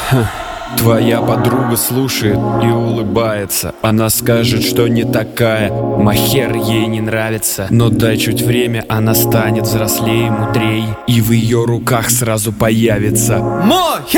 Твоя подруга слушает и улыбается. Она скажет, что не такая, махер ей не нравится. Но дай чуть время, она станет взрослее, мудрей, и в ее руках сразу появится мохер!